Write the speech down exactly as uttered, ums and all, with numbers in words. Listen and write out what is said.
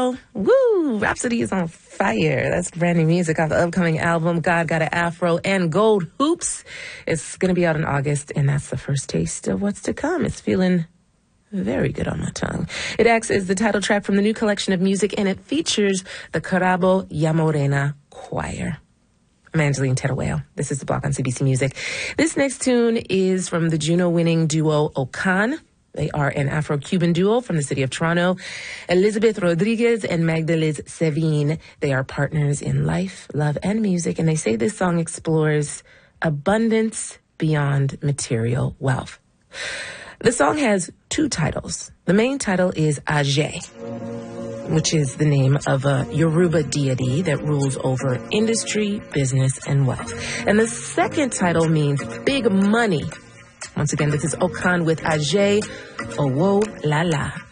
Afro. Woo! Rhapsody is on fire. That's brand new music off the upcoming album, God Got an Afro, and Gold Hoops. It's going to be out in August, and that's the first taste of what's to come. It's feeling very good on my tongue. It acts as the title track from the new collection of music, and it features the Carabo Ya Morena Choir. I'm Angeline Teruel. This is The Block on C B C Music. This next tune is from the Juno-winning duo Okan. They are an Afro-Cuban duo from the city of Toronto. Elizabeth Rodriguez and Magdalene Sevin. They are partners in life, love, and music, and they say this song explores abundance beyond material wealth. The song has two titles. The main title is Aje, which is the name of a Yoruba deity that rules over industry, business, and wealth. And the second title means big money. Once again, this is Okan with Aje Owo La La.